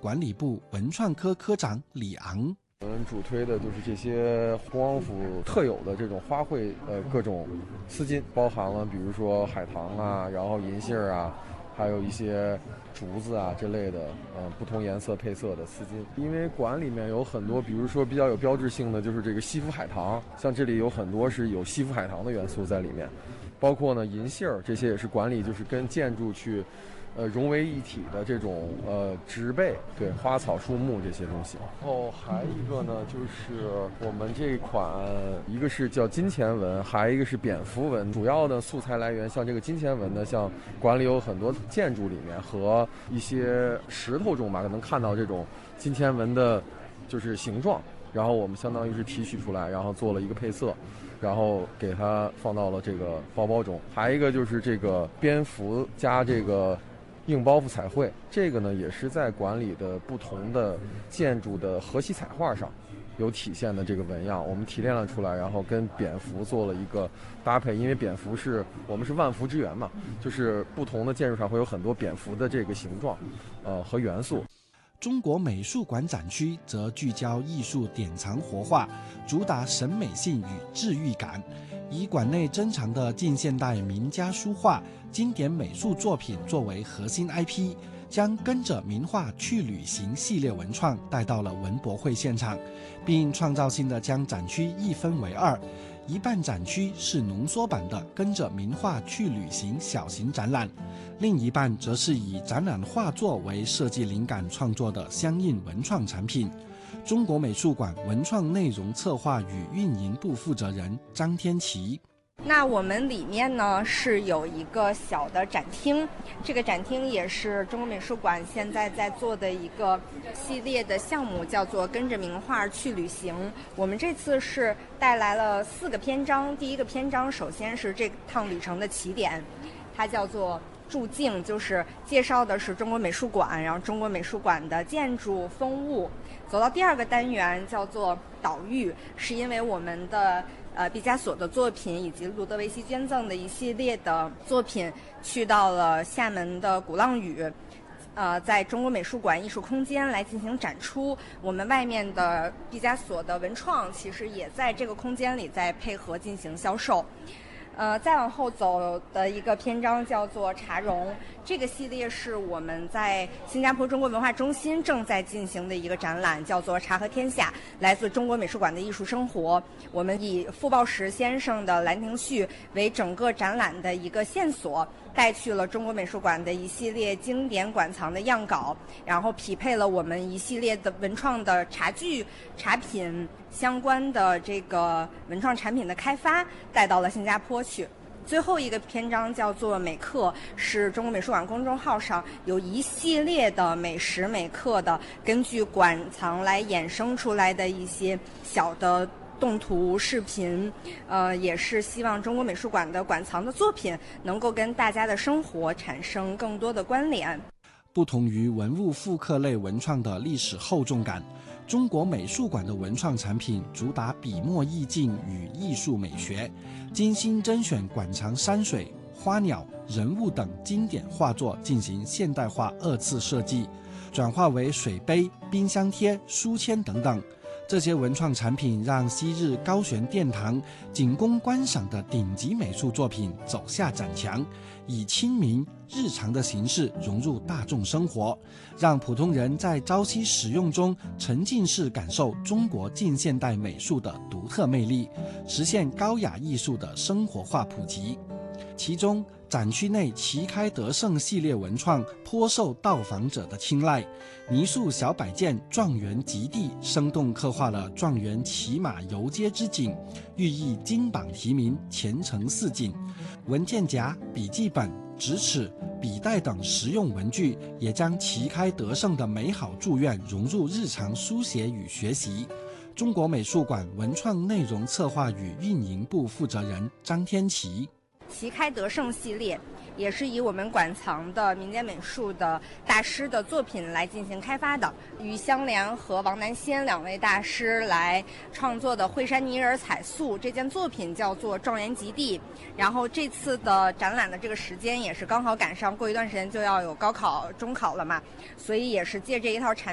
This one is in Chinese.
管理部文创科科长李昂。 我们主推的就是这些恭王府特有的这种花卉，各种丝巾，包含了比如说海棠啊，然后银杏啊，还有一些竹子啊这类的，不同颜色配色的丝巾。因为馆里面有很多，比如说比较有标志性的就是这个西府海棠，像这里有很多是有西府海棠的元素在里面，包括呢银杏，这些也是馆里就是跟建筑去融为一体的这种植被，对，花草树木这些东西。然后还一个呢，就是我们这款，一个是叫金钱纹，还一个是蝙蝠纹。主要的素材来源，像这个金钱纹呢，像馆里有很多建筑里面和一些石头中吧，能看到这种金钱纹的，就是形状。然后我们相当于是提取出来，然后做了一个配色，然后给它放到了这个包包中。还一个就是这个蝙蝠加这个硬包袱彩绘，这个呢也是在馆里的不同的建筑的河西彩画上有体现的这个纹样，我们提炼了出来，然后跟蝙蝠做了一个搭配。因为蝙蝠我们是万福之源嘛，就是不同的建筑上会有很多蝙蝠的这个形状，和元素。 中国美术馆展区则聚焦艺术典藏活化，主打审美性与治愈感，以馆内珍藏的近现代名家书画、经典美术作品作为核心 IP， 将跟着名画去旅行系列文创带到了文博会现场，并创造性的将展区一分为二，一半展区是浓缩版的跟着名画去旅行小型展览，另一半则是以展览画作为设计灵感创作的相应文创产品。中国美术馆文创内容策划与运营部负责人张天琪。 那我们里面呢是有一个小的展厅，这个展厅也是中国美术馆现在在做的一个系列的项目，叫做跟着名画去旅行。我们这次是带来了4个篇章，第一个篇章首先是这趟旅程的起点，它叫做驻境，就是介绍的是中国美术馆，然后中国美术馆的建筑风物。走到第2个单元叫做岛屿，是因为我们的毕加索的作品以及路德维希捐赠的一系列的作品去到了厦门的鼓浪屿，在中国美术馆艺术空间来进行展出。我们外面的毕加索的文创其实也在这个空间里在配合进行销售。再往后走的一个篇章叫做茶蓉，这个系列是我们在新加坡中国文化中心正在进行的一个展览，叫做茶和天下，来自中国美术馆的艺术生活。我们以傅抱石先生的《兰亭序》为整个展览的一个线索，带去了中国美术馆的一系列经典馆藏的样稿，然后匹配了我们一系列的文创的茶具、茶品相关的这个文创产品的开发，带到了新加坡去。最后一个篇章叫做美课，是中国美术馆公众号上有一系列的美食美课的，根据馆藏来衍生出来的一些小的动图视频，也是希望中国美术馆的馆藏的作品能够跟大家的生活产生更多的关联。 不同于文物复刻类文创的历史厚重感，中国美术馆的文创产品主打笔墨意境与艺术美学，精心甄选馆藏山水、花鸟、人物等经典画作进行现代化2次设计，转化为水杯、冰箱贴、书签等等。这些文创产品让昔日高悬殿堂仅供观赏的顶级美术作品走下展墙，以亲民日常的形式融入大众生活，让普通人在朝夕使用中沉浸式感受中国近现代美术的独特魅力，实现高雅艺术的生活化普及。其中展区内旗开得胜系列文创颇受到访者的青睐，泥塑小摆件状元及第生动刻画了状元骑马游街之景，寓意金榜题名、前程似锦。文件夹、笔记本、直尺、笔袋等实用文具也将旗开得胜的美好祝愿融入日常书写与学习。中国美术馆文创内容策划与运营部负责人张天琪。 旗开得胜系列也是以我们馆藏的民间美术的大师的作品来进行开发的，于香莲和王南仙2位大师来创作的惠山泥人彩塑这件作品叫做状元及第。然后这次的展览的这个时间也是刚好赶上过一段时间就要有高考中考了嘛，所以也是借这一套产